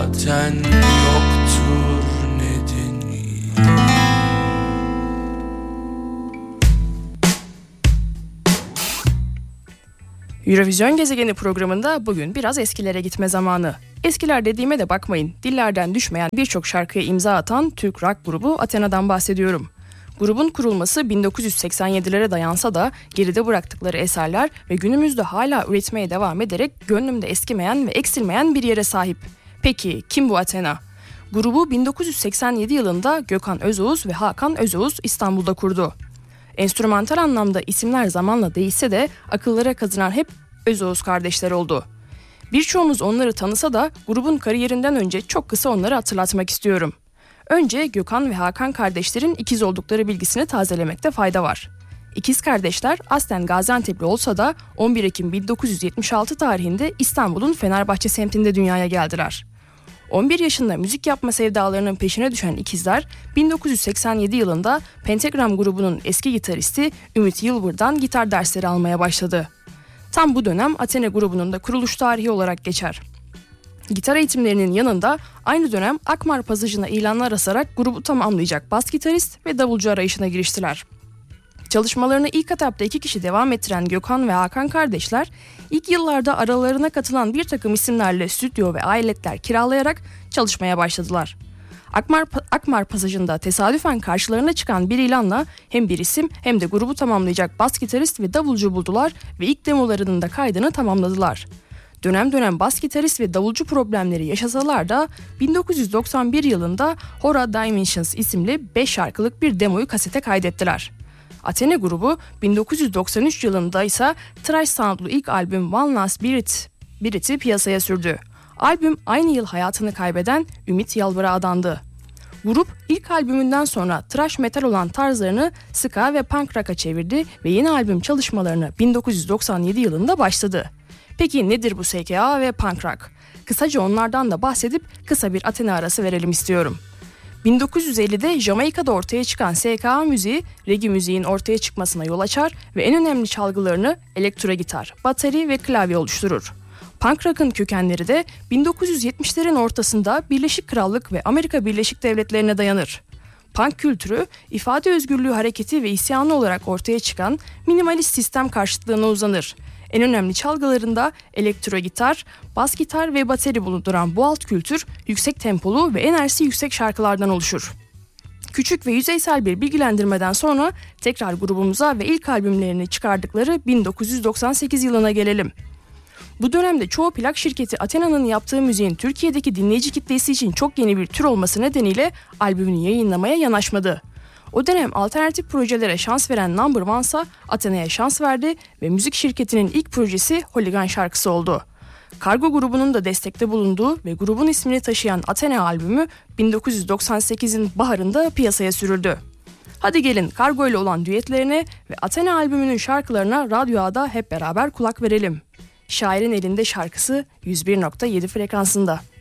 zaten yoktur nedeni. Eurovision Gezegeni programında bugün biraz eskilere gitme zamanı. Eskiler dediğime de bakmayın, dillerden düşmeyen birçok şarkıya imza atan Türk rock grubu Athena'dan bahsediyorum. Grubun kurulması 1987'lere dayansa da geride bıraktıkları eserler ve günümüzde hala üretmeye devam ederek gönlümde eskimeyen ve eksilmeyen bir yere sahip. Peki kim bu Athena? Grubu 1987 yılında Gökhan Özoğuz ve Hakan Özoğuz İstanbul'da kurdu. Enstrümantal anlamda isimler zamanla değişse de akıllara kazınan hep Özoğuz kardeşler oldu. Birçoğumuz onları tanısa da grubun kariyerinden önce çok kısa onları hatırlatmak istiyorum. Önce Gökhan ve Hakan kardeşlerin ikiz oldukları bilgisini tazelemekte fayda var. İkiz kardeşler aslen Gaziantep'li olsa da 11 Ekim 1976 tarihinde İstanbul'un Fenerbahçe semtinde dünyaya geldiler. 11 yaşında müzik yapma sevdalarının peşine düşen ikizler 1987 yılında Pentagram grubunun eski gitaristi Ümit Yılbır'dan gitar dersleri almaya başladı. Tam bu dönem Athena grubunun da kuruluş tarihi olarak geçer. Gitar eğitimlerinin yanında aynı dönem Akmar pasajına ilanlar asarak grubu tamamlayacak bas gitarist ve davulcu arayışına giriştiler. Çalışmalarını ilk etapta 2 kişi devam ettiren Gökhan ve Hakan kardeşler ilk yıllarda aralarına katılan bir takım isimlerle stüdyo ve aletler kiralayarak çalışmaya başladılar. Akmar pasajında tesadüfen karşılarına çıkan bir ilanla hem bir isim hem de grubu tamamlayacak bas gitarist ve davulcu buldular ve ilk demolarının da kaydını tamamladılar. Dönem dönem bas gitarist ve davulcu problemleri yaşasalar da 1991 yılında Hora Dimensions isimli 5 şarkılık bir demoyu kasete kaydettiler. Athena grubu 1993 yılında ise thrash soundlu ilk albüm One Last Breath'i piyasaya sürdü. Albüm aynı yıl hayatını kaybeden Ümit Yalvar'a adandı. Grup ilk albümünden sonra thrash metal olan tarzlarını ska ve punk rock'a çevirdi ve yeni albüm çalışmalarına 1997 yılında başladı. Peki nedir bu ska ve punk rock? Kısaca onlardan da bahsedip kısa bir Athena arası verelim istiyorum. 1950'de Jamaika'da ortaya çıkan ska müziği, reggae müziğin ortaya çıkmasına yol açar ve en önemli çalgılarını elektro gitar, bateri ve klavye oluşturur. Punk rock'ın kökenleri de 1970'lerin ortasında Birleşik Krallık ve Amerika Birleşik Devletleri'ne dayanır. Punk kültürü, ifade özgürlüğü hareketi ve isyanı olarak ortaya çıkan minimalist sistem karşıtlığına uzanır. En önemli çalgılarında elektro gitar, bas gitar ve bateri bulunduran bu alt kültür yüksek tempolu ve enerjisi yüksek şarkılardan oluşur. Küçük ve yüzeysel bir bilgilendirmeden sonra tekrar grubumuza ve ilk albümlerini çıkardıkları 1998 yılına gelelim. Bu dönemde çoğu plak şirketi Athena'nın yaptığı müziğin Türkiye'deki dinleyici kitlesi için çok yeni bir tür olması nedeniyle albümünü yayınlamaya yanaşmadı. O dönem alternatif projelere şans veren Number One ise Athena'ya şans verdi ve müzik şirketinin ilk projesi Holigan şarkısı oldu. Kargo grubunun da destekte bulunduğu ve grubun ismini taşıyan Athena albümü 1998'in baharında piyasaya sürüldü. Hadi gelin Kargo ile olan düetlerine ve Athena albümünün şarkılarına Radyo A'da hep beraber kulak verelim. Şairin elinde şarkısı 101.7 frekansında.